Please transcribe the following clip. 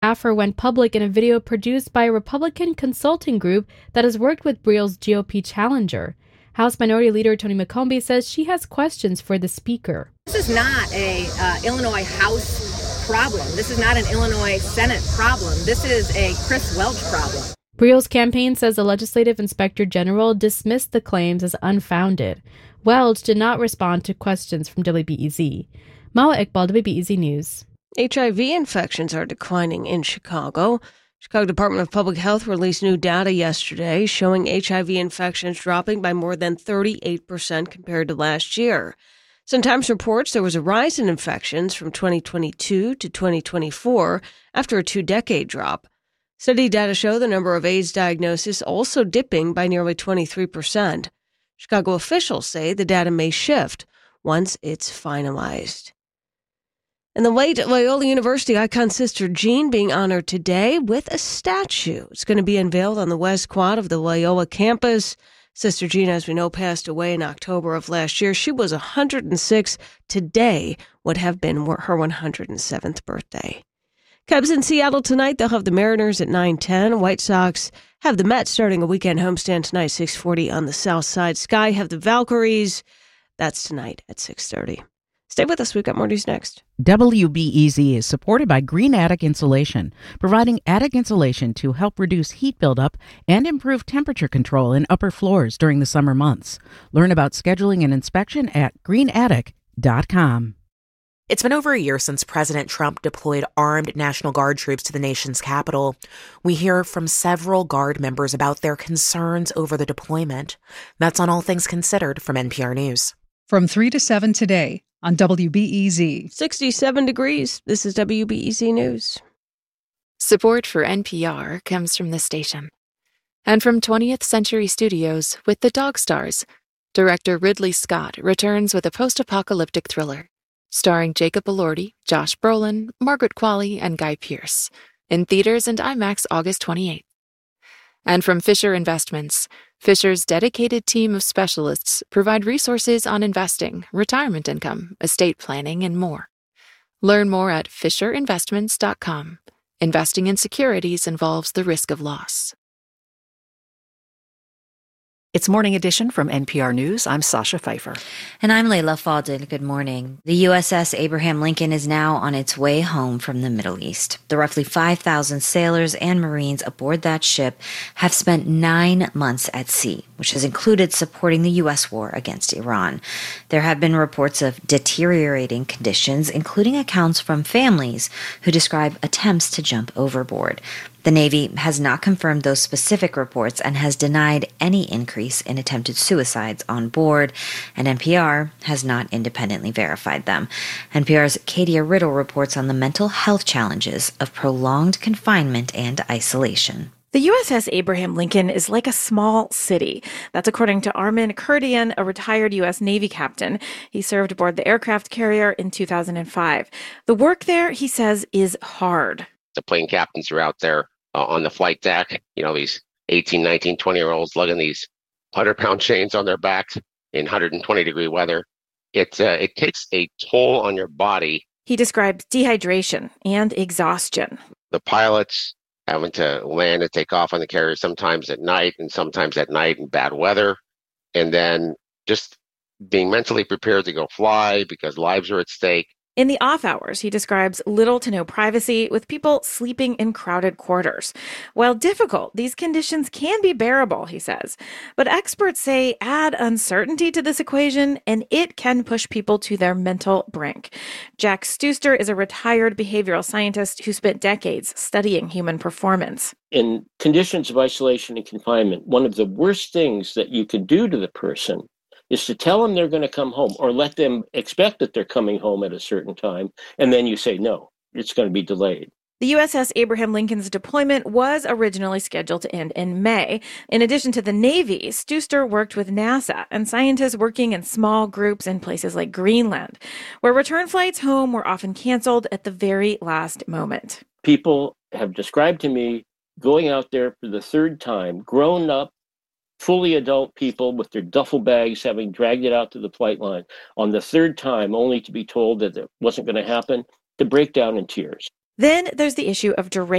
after went public in a video produced by a Republican consulting group that has worked with Briel's GOP challenger. House Minority Leader Tony McCombie says she has questions for the speaker. This is not a Illinois House problem. This is not an Illinois Senate problem. This is a Chris Welch problem. Briel's campaign says the Legislative Inspector General dismissed the claims as unfounded. Welch did not respond to questions from WBEZ. Mawa Iqbal, WBEZ News. HIV infections are declining in Chicago. Chicago Department of Public Health released new data yesterday showing HIV infections dropping by more than 38% compared to last year. Sun-Times reports there was a rise in infections from 2022 to 2024 after a two-decade drop. Study data show the number of AIDS diagnoses also dipping by nearly 23%. Chicago officials say the data may shift once it's finalized. And the late Loyola University icon Sister Jean being honored today with a statue. It's going to be unveiled on the west quad of the Loyola campus. Sister Jean, as we know, passed away in October of last year. She was 106. Today would have been her 107th birthday. Cubs in Seattle tonight. They'll have the Mariners at 9:10. White Sox have the Mets starting a weekend homestand tonight, 6:40 on the south side. Sky have the Valkyries. That's tonight at 6:30. Stay with us. We've got more news next. WBEZ is supported by Green Attic Insulation, providing attic insulation to help reduce heat buildup and improve temperature control in upper floors during the summer months. Learn about scheduling an inspection at greenattic.com. It's been over a year since President Trump deployed armed National Guard troops to the nation's capital. We hear from several Guard members about their concerns over the deployment. That's on All Things Considered from NPR News. From 3 to 7 today on WBEZ. 67 degrees. This is WBEZ News. Support for NPR comes from the station. And from 20th Century Studios with The Dog Stars. Director Ridley Scott returns with a post-apocalyptic thriller. Starring Jacob Elordi, Josh Brolin, Margaret Qualley, and Guy Pearce. In theaters and IMAX August 28th. And from Fisher Investments, Fisher's dedicated team of specialists provide resources on investing, retirement income, estate planning, and more. Learn more at FisherInvestments.com. Investing in securities involves the risk of loss. It's Morning Edition from NPR News. I'm Sasha Pfeiffer. And I'm Layla Fadel. Good morning. The USS Abraham Lincoln is now on its way home from the Middle East. The roughly 5,000 sailors and Marines aboard that ship have spent 9 months at sea, which has included supporting the U.S. war against Iran. There have been reports of deteriorating conditions, including accounts from families who describe attempts to jump overboard. The Navy has not confirmed those specific reports and has denied any increase in attempted suicides on board, and NPR has not independently verified them. NPR's Katia Riddle reports on the mental health challenges of prolonged confinement and isolation. The USS Abraham Lincoln is like a small city. That's according to Armin Kurdian, a retired U.S. Navy captain. He served aboard the aircraft carrier in 2005. The work there, he says, is hard. The plane captains are out there on the flight deck, these 18, 19, 20-year-olds lugging these 100-pound chains on their backs in 120-degree weather. It takes a toll on your body. He describes dehydration and exhaustion. The pilots having to land and take off on the carrier sometimes at night and sometimes at night in bad weather. And then just being mentally prepared to go fly because lives are at stake. In the off hours, he describes little to no privacy with people sleeping in crowded quarters. While difficult, these conditions can be bearable, he says. But experts say add uncertainty to this equation, and it can push people to their mental brink. Jack Stuster is a retired behavioral scientist who spent decades studying human performance. In conditions of isolation and confinement, one of the worst things that you could do to the person is to tell them they're going to come home or let them expect that they're coming home at a certain time. And then you say, no, it's going to be delayed. The USS Abraham Lincoln's deployment was originally scheduled to end in May. In addition to the Navy, Stuster worked with NASA and scientists working in small groups in places like Greenland, where return flights home were often canceled at the very last moment. People have described to me going out there for the third time, grown up, fully adult people with their duffel bags having dragged it out to the flight line on the third time, only to be told that it wasn't going to happen, to break down in tears. Then there's the issue of duration.